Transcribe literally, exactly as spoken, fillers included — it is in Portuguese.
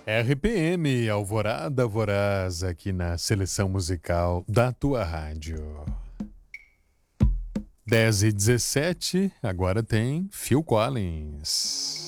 R P M, Alvorada Voraz, aqui na seleção musical da tua rádio. dez e dezessete, agora tem Phil Collins.